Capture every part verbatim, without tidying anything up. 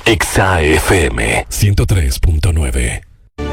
Exa F M ciento tres punto nueve.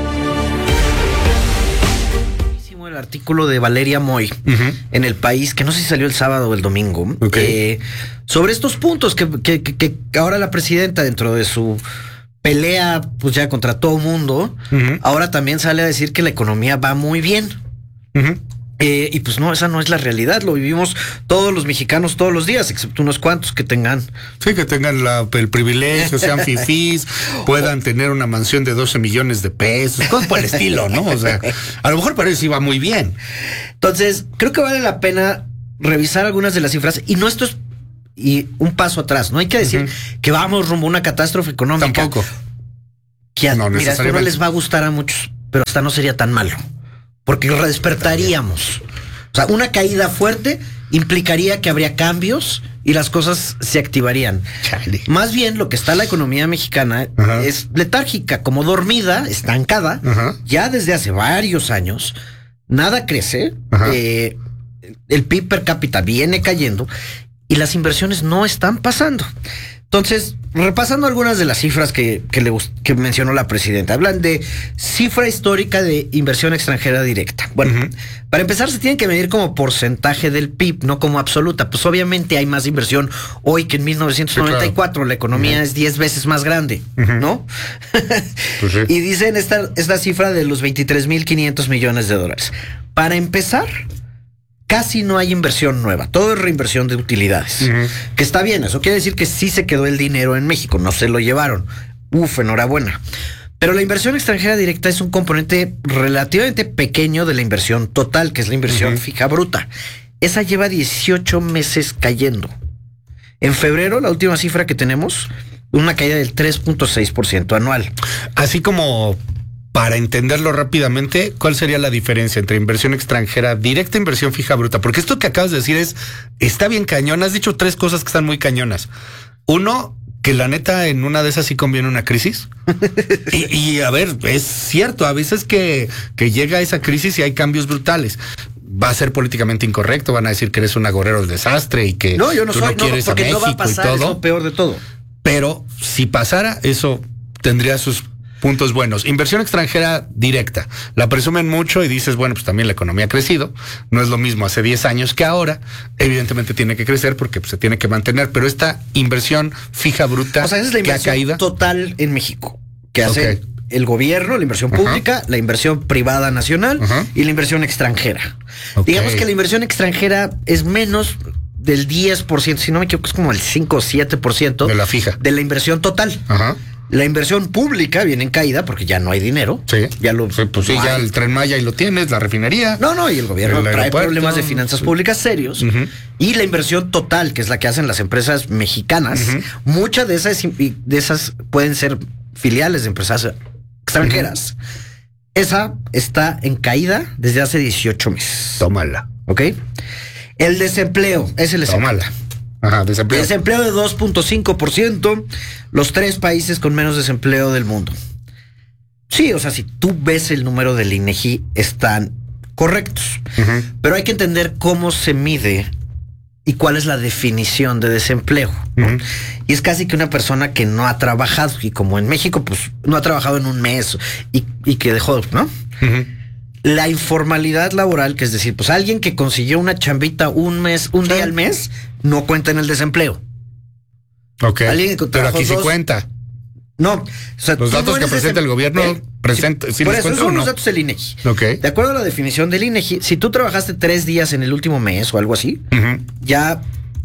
El artículo de Valeria Moy uh-huh. en El País, que no sé si salió el sábado o el domingo, okay. eh, sobre estos puntos que, que, que, que ahora la presidenta, dentro de su pelea pues ya contra todo mundo, uh-huh. ahora también sale a decir que la economía va muy bien. Uh-huh. Eh, y pues no, esa no es la realidad, lo vivimos todos los mexicanos todos los días, excepto unos cuantos que tengan. Sí, que tengan la, el privilegio, sean fifís, puedan tener una mansión de doce millones de pesos, cosas por el estilo, ¿no? O sea, a lo mejor para eso iba muy bien. Entonces, creo que vale la pena revisar algunas de las cifras, y no esto es y un paso atrás, no hay que decir uh-huh. que vamos rumbo a una catástrofe económica. Tampoco. Que a, no, mira, esto no les va a gustar a muchos, pero hasta no sería tan malo. Porque despertaríamos. O sea, una caída fuerte implicaría que habría cambios y las cosas se activarían. Chale. Más bien, lo que está la economía mexicana uh-huh. es letárgica, como dormida, estancada, uh-huh. ya desde hace varios años. Nada crece, uh-huh. eh, el P I B per cápita viene cayendo y las inversiones no están pasando. Entonces, repasando algunas de las cifras que, que, le, que mencionó la presidenta, hablan de cifra histórica de inversión extranjera directa. Bueno, uh-huh. para empezar se tienen que medir como porcentaje del P I B, no como absoluta. Pues obviamente hay más inversión hoy que en mil novecientos noventa y cuatro. Sí, claro. La economía uh-huh. es diez veces más grande, uh-huh. ¿no? Pues sí. Y dicen esta, esta cifra de los veintitrés mil quinientos millones de dólares. Para empezar, casi no hay inversión nueva, todo es reinversión de utilidades, uh-huh. que está bien, eso quiere decir que sí se quedó el dinero en México, no se lo llevaron. Uf, enhorabuena. Pero la inversión extranjera directa es un componente relativamente pequeño de la inversión total, que es la inversión uh-huh. fija bruta. Esa lleva dieciocho meses cayendo. En febrero, la última cifra que tenemos, una caída del tres punto seis por ciento anual. Así como, para entenderlo rápidamente, ¿cuál sería la diferencia entre inversión extranjera directa e inversión fija bruta? Porque esto que acabas de decir es, está bien cañón. Has dicho tres cosas que están muy cañonas. Uno, que la neta en una de esas sí conviene una crisis. y, y a ver, es cierto, a veces que, que llega esa crisis y hay cambios brutales. Va a ser políticamente incorrecto, van a decir que eres un agorero del desastre y que no, yo no tú soy, no quieres no, porque a México no va a pasar, y todo. Es lo peor de todo. Pero si pasara, eso tendría sus puntos buenos. Inversión extranjera directa. La presumen mucho y dices, bueno, pues también la economía ha crecido. No es lo mismo hace diez años que ahora. Evidentemente tiene que crecer porque pues, se tiene que mantener. Pero esta inversión fija bruta, o sea, esa es la que ha inversión caído total en México, que hace okay. el gobierno, la inversión pública, uh-huh. la inversión privada nacional uh-huh. y la inversión extranjera. Okay. Digamos que la inversión extranjera es menos del diez por ciento, si no me equivoco, es como el cinco o siete por ciento de la fija, de la inversión total. Ajá. Uh-huh. La inversión pública viene en caída porque ya no hay dinero. Sí. Ya lo, sí, pues sí, ya el Tren Maya y lo tienes, la refinería. No, no, y el gobierno el trae aeropuerto. Problemas de finanzas públicas serios. Uh-huh. Y la inversión total, que es la que hacen las empresas mexicanas, uh-huh. muchas de esas, de esas pueden ser filiales de empresas extranjeras. Uh-huh. Esa está en caída desde hace dieciocho meses. Tómala. ¿Ok? El desempleo, es el desempleo. Tómala. Ajá, desempleo. Desempleo de dos punto cinco por ciento, los tres países con menos desempleo del mundo. Sí, o sea, si tú ves el número del INEGI, están correctos. Uh-huh. Pero hay que entender cómo se mide y cuál es la definición de desempleo, ¿no? Uh-huh. Y es casi que una persona que no ha trabajado, y como en México, pues no ha trabajado en un mes y, y que dejó, ¿no? Uh-huh. La informalidad laboral, que es decir, pues alguien que consiguió una chambita un mes, un sí. día al mes, no cuenta en el desempleo. Ok. Alguien que pero aquí dos, sí cuenta. No, o sea, los datos no que presenta desem... el gobierno eh, presenta, sí, ¿sí por les eso cuenta son o no? los datos del INEGI. Okay. De acuerdo a la definición del INEGI, si tú trabajaste tres días en el último mes o algo así, uh-huh. ya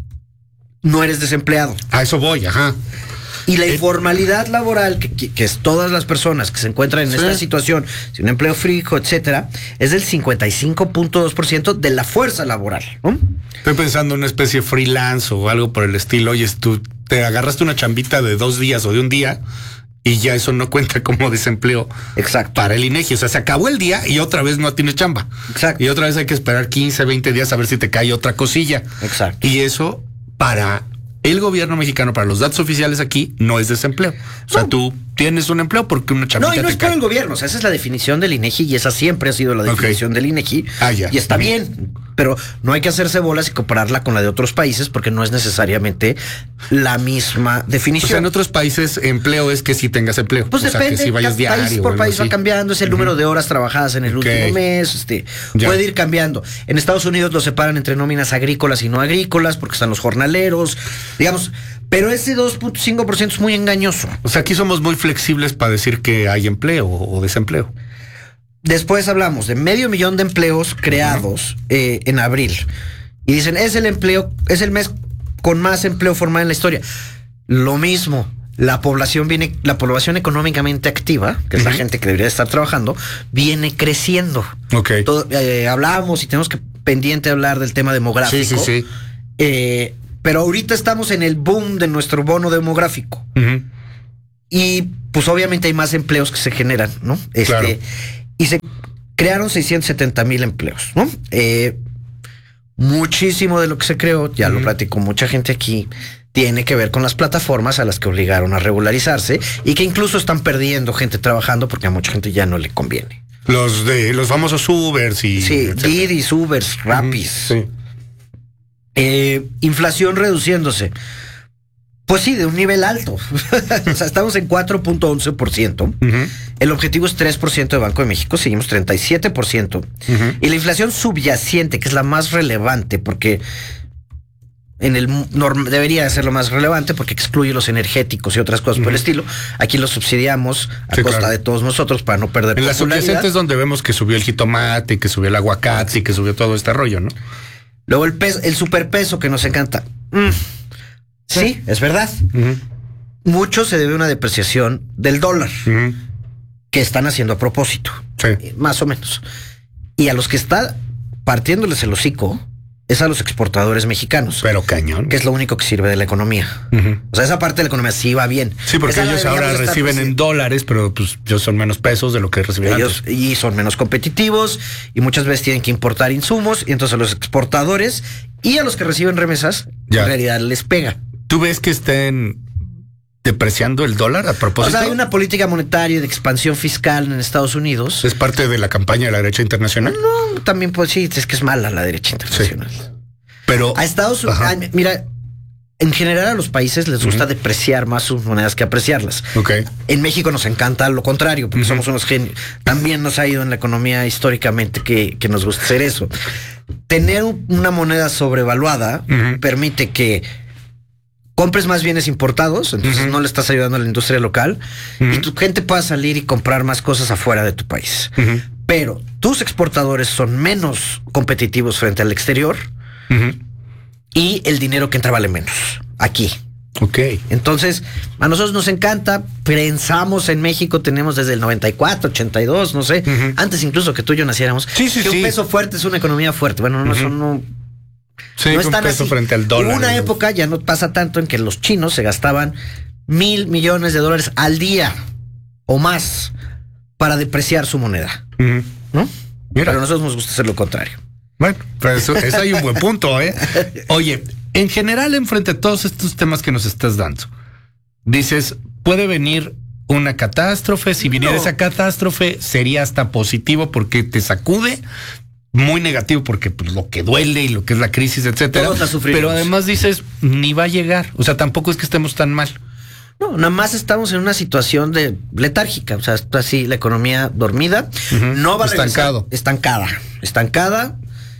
no eres desempleado. A eso voy, ajá. Y la informalidad laboral, que, que, que es todas las personas que se encuentran en sí. esta situación, sin un empleo fijo, etcétera, es del cincuenta y cinco punto dos por ciento de la fuerza laboral, ¿no? Estoy pensando en una especie de freelance o algo por el estilo. Oye, tú te agarraste una chambita de dos días o de un día y ya eso no cuenta como desempleo. Exacto. Para el INEGI. O sea, se acabó el día y otra vez no tienes chamba. Exacto. Y otra vez hay que esperar quince, veinte días a ver si te cae otra cosilla. Exacto. Y eso para el gobierno mexicano, para los datos oficiales aquí, no es desempleo. O sea, no. tú tienes un empleo porque una chambita No, y no te es cae. por el gobierno. O sea, esa es la definición del INEGI y esa siempre ha sido la definición okay. del INEGI. Ah, ya. Y está bien. pero no hay que hacerse bolas y compararla con la de otros países porque no es necesariamente la misma definición. O sea, en otros países empleo es que sí tengas empleo. Pues o depende, sea, que si vayas diario, país por país va cambiando, es el uh-huh. número de horas trabajadas en el okay. último mes, este, puede ir cambiando. En Estados Unidos lo separan entre nóminas agrícolas y no agrícolas porque están los jornaleros, digamos, pero ese dos punto cinco por ciento es muy engañoso. O sea, aquí somos muy flexibles para decir que hay empleo o desempleo. Después hablamos de medio millón de empleos creados uh-huh. eh, en abril. Y dicen, es el empleo, es el mes con más empleo formal en la historia. Lo mismo, la población viene, la población económicamente activa, que es uh-huh. la gente que debería estar trabajando, viene creciendo. Okay. Todo, eh, hablamos y tenemos que pendiente hablar del tema demográfico. Sí, sí, sí. Eh, pero ahorita estamos en el boom de nuestro bono demográfico. Uh-huh. Y pues obviamente hay más empleos que se generan, ¿no? Este, claro. Y se crearon seiscientos setenta mil empleos, ¿no? Eh, muchísimo de lo que se creó, ya uh-huh. lo platicó mucha gente aquí, tiene que ver con las plataformas a las que obligaron a regularizarse y que incluso están perdiendo gente trabajando porque a mucha gente ya no le conviene. Los de los famosos Ubers y... Sí, Didis, Ubers, Rapis. Uh-huh. Sí. Eh, inflación reduciéndose. Pues sí, de un nivel alto. O sea, estamos en cuatro punto once por ciento. Uh-huh. El objetivo es tres por ciento de Banco de México, seguimos treinta y siete por ciento. Uh-huh. Y la inflación subyacente, que es la más relevante, porque en el norm, debería ser lo más relevante, porque excluye los energéticos y otras cosas uh-huh. por el estilo. Aquí lo subsidiamos a sí, costa claro. de todos nosotros para no perder en la subyacente es donde vemos que subió el jitomate, que subió el aguacate y que subió todo este rollo, ¿no? Luego el peso, el superpeso que nos encanta. Mm. Sí, es verdad. Uh-huh. Mucho se debe a una depreciación del dólar uh-huh. que están haciendo a propósito. Sí. Más o menos. Y a los que está partiéndoles el hocico es a los exportadores mexicanos. Pero cañón. Que es lo único que sirve de la economía. Uh-huh. O sea, esa parte de la economía sí va bien. Sí, porque esa ellos ahora reciben en dólares, pero pues ellos son menos pesos de lo que reciben ellos antes. Y son menos competitivos y muchas veces tienen que importar insumos y entonces a los exportadores y a los que reciben remesas ya. En realidad les pega. ¿Tú ves que estén depreciando el dólar a propósito? O sea, hay una política monetaria de expansión fiscal en Estados Unidos. ¿Es parte de la campaña de la derecha internacional? No, también pues sí, es que es mala la derecha internacional. Sí. Pero a Estados Unidos, mira, en general a los países les gusta uh-huh. depreciar más sus monedas que apreciarlas. Okay. En México nos encanta lo contrario, porque uh-huh. somos unos genios. También nos ha ido en la economía históricamente que, que nos gusta hacer eso. Tener una moneda sobrevaluada uh-huh. permite que compres más bienes importados, entonces uh-huh. no le estás ayudando a la industria local uh-huh. y tu gente pueda salir y comprar más cosas afuera de tu país. Uh-huh. Pero tus exportadores son menos competitivos frente al exterior uh-huh. y el dinero que entra vale menos aquí. Ok. Entonces, a nosotros nos encanta, pensamos en México, tenemos desde el noventa y cuatro, ochenta y dos, no sé, uh-huh. antes incluso que tú y yo naciéramos, sí, sí, que sí. un peso fuerte es una economía fuerte. Bueno, no, uh-huh. eso no... Sí, no están así. Frente al dólar. En una época ya no pasa tanto en que los chinos se gastaban mil millones de dólares al día o más para depreciar su moneda. Uh-huh. ¿No? Mira. Pero a nosotros nos gusta hacer lo contrario. Bueno, pues eso, eso hay un buen punto, ¿eh? Oye, en general, enfrente a todos estos temas que nos estás dando, dices, puede venir una catástrofe. Si viniera no. esa catástrofe, sería hasta positivo porque te sacude. Muy negativo porque pues, lo que duele y lo que es la crisis, etcétera. Pero además dices, ni va a llegar. O sea, tampoco es que estemos tan mal. No, nada más estamos en una situación de letárgica. O sea, está así la economía dormida. Uh-huh. No va a regresar. Estancado. Estancada. Estancada.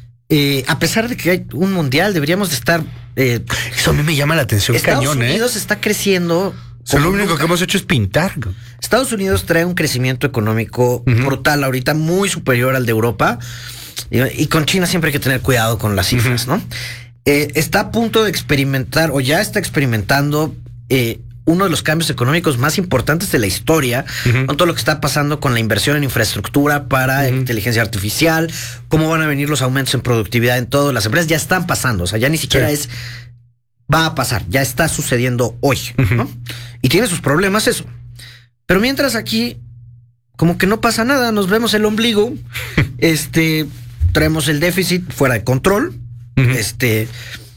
Eh, a pesar de que hay un mundial, deberíamos de estar. Eh, Eso a mí me llama la atención Estados cañón, Unidos ¿eh? está creciendo. O sea, lo único nunca. que hemos hecho es pintar. Estados Unidos trae un crecimiento económico uh-huh. brutal ahorita, muy superior al de Europa. Y, y con China siempre hay que tener cuidado con las cifras, uh-huh. ¿no? Eh, está a punto de experimentar, o ya está experimentando, eh, uno de los cambios económicos más importantes de la historia, uh-huh. con todo lo que está pasando con la inversión en infraestructura para uh-huh. inteligencia artificial, cómo van a venir los aumentos en productividad en todas las empresas, ya están pasando, o sea, ya ni siquiera sí. es, va a pasar, ya está sucediendo hoy, uh-huh. ¿no? Y tiene sus problemas eso. Pero mientras aquí, como que no pasa nada, nos vemos el ombligo, este... traemos el déficit fuera de control, uh-huh. este,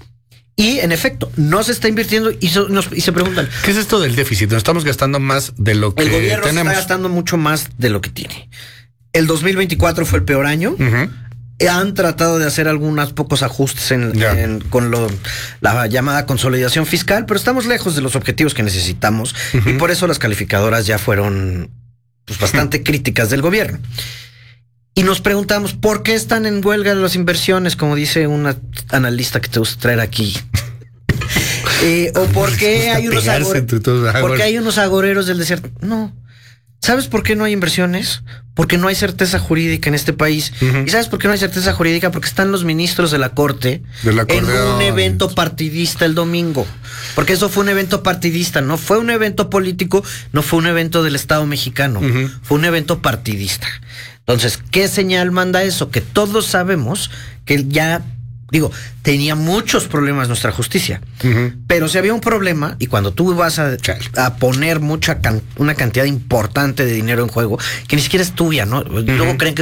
y en efecto, no se está invirtiendo y, so, nos, y se preguntan, ¿qué es esto del déficit? Nos estamos gastando más de lo que tenemos. El gobierno está gastando mucho más de lo que tiene. El dos mil veinticuatro fue el peor año. Uh-huh. han tratado de hacer algunos pocos ajustes en, yeah. en, con lo, la llamada consolidación fiscal, pero estamos lejos de los objetivos que necesitamos uh-huh. y por eso las calificadoras ya fueron pues, bastante uh-huh. críticas del gobierno. Y nos preguntamos, ¿por qué están en huelga las inversiones? Como dice una analista que te gusta traer aquí. eh, o por qué hay unos agor- porque hay unos agoreros del desierto. No. ¿Sabes por qué no hay inversiones? Porque no hay certeza jurídica en este país. Uh-huh. ¿Y sabes por qué no hay certeza jurídica? Porque están los ministros de la Corte de la en un evento partidista el domingo. Porque eso fue un evento partidista, no fue un evento político, no fue un evento del Estado mexicano, uh-huh. fue un evento partidista. Entonces, ¿qué señal manda eso? Que todos sabemos que ya... Digo, tenía muchos problemas nuestra justicia, uh-huh. pero si había un problema, y cuando tú vas a, a poner mucha can, una cantidad importante de dinero en juego, que ni siquiera es tuya, ¿no? Uh-huh. Luego creen que